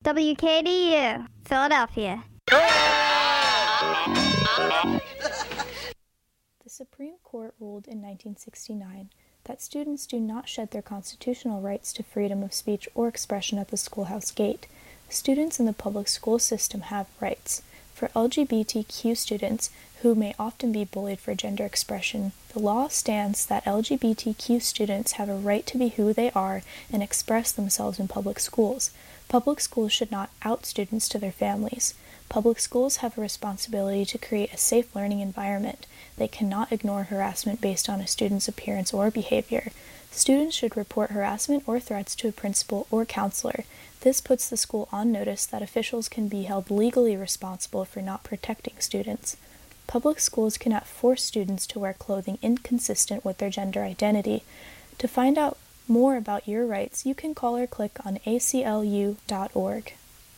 WKDU, Philadelphia. The Supreme Court ruled in 1969 that students do not shed their constitutional rights to freedom of speech or expression at the schoolhouse gate. Students in the public school system have rights. For LGBTQ students, who may often be bullied for gender expression, the law stands that LGBTQ students have a right to be who they are and express themselves in public schools. Public schools should not out students to their families. Public schools have a responsibility to create a safe learning environment. They cannot ignore harassment based on a student's appearance or behavior. Students should report harassment or threats to a principal or counselor. This puts the school on notice that officials can be held legally responsible for not protecting students. Public schools cannot force students to wear clothing inconsistent with their gender identity. To find out more about your rights, you can call or click on aclu.org.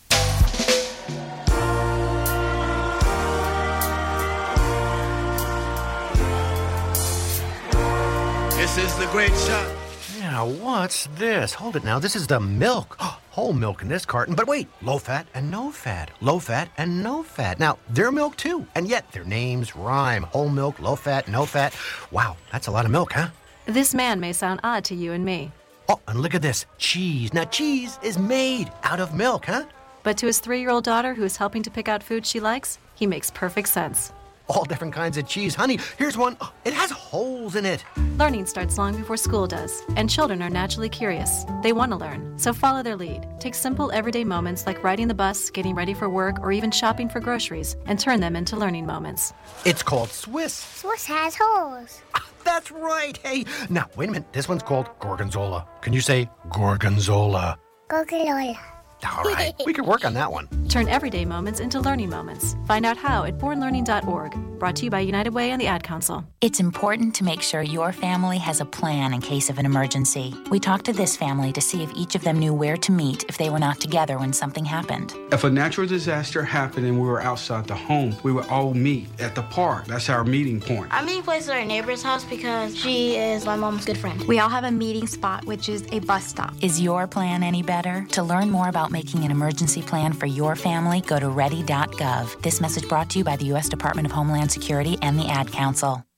This is the great shot. Now, what's this? Hold it now. This is the milk. Whole milk in this carton. But wait, low fat and no fat. Low fat and no fat. Now, they're milk too. And yet their names rhyme. Whole milk, low fat, no fat. Wow, that's a lot of milk, huh? This man may sound odd to you and me. Oh, and look at this. Cheese. Now, cheese is made out of milk, huh? But to his 3-year-old daughter who is helping to pick out food she likes, he makes perfect sense. All different kinds of cheese. Honey, here's one. It has holes in it. Learning starts long before school does, and children are naturally curious. They want to learn, so follow their lead. Take simple everyday moments like riding the bus, getting ready for work, or even shopping for groceries, and turn them into learning moments. It's called Swiss. Swiss has holes. That's right. Hey, now, wait a minute. This one's called Gorgonzola. Can you say Gorgonzola? Gorgonzola. All right, we could work on that one. Turn everyday moments into learning moments. Find out how at bornlearning.org. Brought to you by United Way and the Ad Council. It's important to make sure your family has a plan in case of an emergency. We talked to this family to see if each of them knew where to meet if they were not together when something happened. If a natural disaster happened and we were outside the home, we would all meet at the park. That's our meeting point. I'm meeting place at our neighbor's house because she is my mom's good friend. We all have a meeting spot, which is a bus stop. Is your plan any better? To learn more about making an emergency plan for your family, go to ready.gov. This message brought to you by the U.S. Department of Homeland Security and the Ad Council.